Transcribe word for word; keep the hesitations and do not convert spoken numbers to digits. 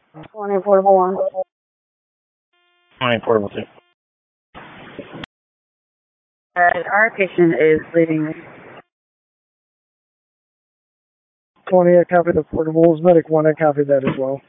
twenty portable one. twenty portable two. Alright, our patient is leaving. twenty, I copy the portables. Medic one, I copy that as well.